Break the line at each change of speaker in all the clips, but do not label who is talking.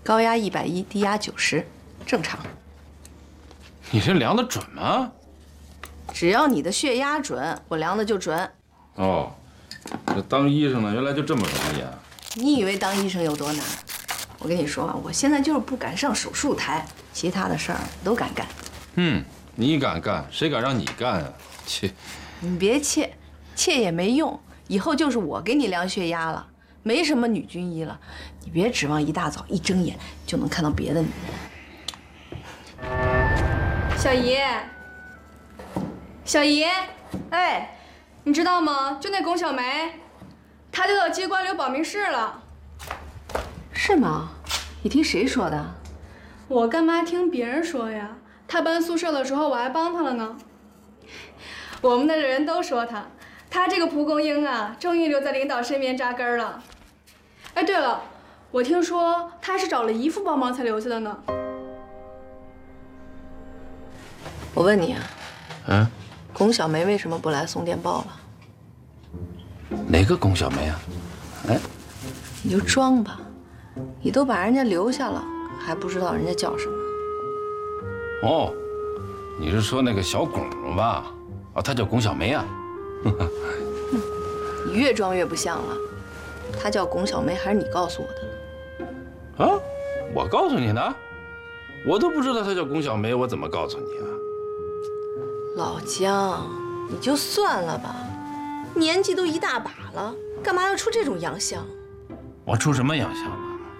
高压110，低压90，正常。
你这量的准吗？
只要你的血压准，我量的就准。
哦，这当医生的原来就这么容易啊！
你以为当医生有多难？我跟你说啊，我现在就是不敢上手术台，其他的事儿都敢干。
你敢干，谁敢让你干啊？切！
你别怯，怯也没用。以后就是我给你量血压了，没什么女军医了。你别指望一大早一睁眼就能看到别的女人。
小姨，小姨，
哎，
你知道吗？就那龚小梅，她就到机关留保密室了。
是吗？你听谁说的？
我干嘛听别人说呀？她搬宿舍的时候我还帮她了呢。我们的人都说她这个蒲公英啊，终于留在领导身边扎根了。哎，对了，我听说她是找了姨父帮忙才留下的呢。
我问你啊，龚小梅为什么不来送电报了？
哪个龚小梅啊？哎，
你就装吧，你都把人家留下了，还不知道人家叫什么？
哦，你是说那个小龚吧？哦，她叫龚小梅啊。
你越装越不像了，她叫龚小梅还是你告诉我的？
啊，我告诉你的，我都不知道她叫龚小梅，我怎么告诉你啊？
老姜，你就算了吧，年纪都一大把了，干嘛要出这种洋相？
我出什么洋相了？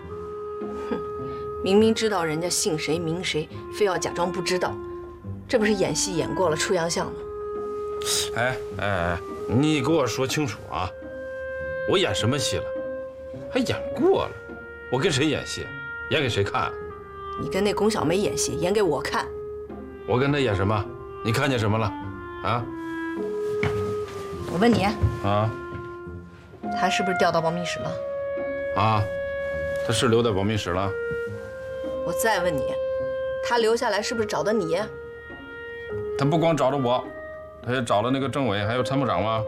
明明知道人家姓谁名谁，非要假装不知道，这不是演戏演过了出洋相吗？
哎，你给我说清楚啊！我演什么戏了？还演过了？我跟谁演戏？演给谁看？
你跟那龚小梅演戏，演给我看。
我跟她演什么？你看见什么了？啊？
我问你
啊？
她是不是调到保密室了？
啊？她是留在保密室了？
我再问你，她留下来是不是找的你？
她不光找着我，她也找了那个政委还有参谋长吗？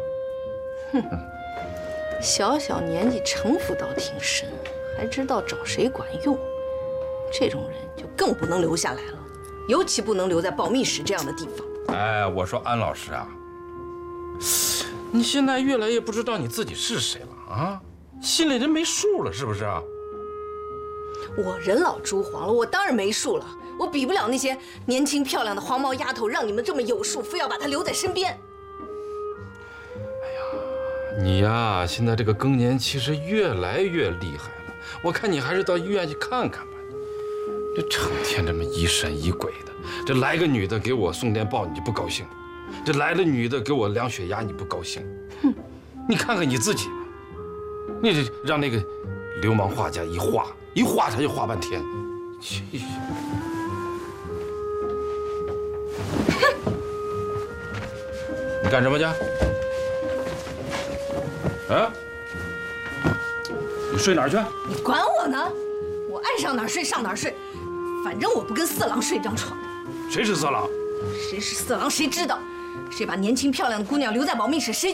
小小年纪城府倒挺深，还知道找谁管用。这种人就更不能留下来了，尤其不能留在保密室这样的地方。
哎，我说安老师啊，你现在越来越不知道你自己是谁了啊，心里人没数了是不是啊？
我人老珠黄了，我当然没数了，我比不了那些年轻漂亮的黄毛丫头，让你们这么有数，非要把她留在身边。
你呀，现在这个更年期是越来越厉害了，我看你还是到医院去看看吧。这成天这么疑神疑鬼的，这来个女的给我送电报你就不高兴，这来了女的给我量血压你不高兴，你看看你自己吧，你这让那个流氓画家一画他就画半天，你干什么去？啊？你睡哪儿去？
你管我呢？我爱上哪儿睡上哪儿睡，反正我不跟色狼睡一张床。
谁是色狼？
谁是色狼谁知道，谁把年轻漂亮的姑娘留在保密室，谁就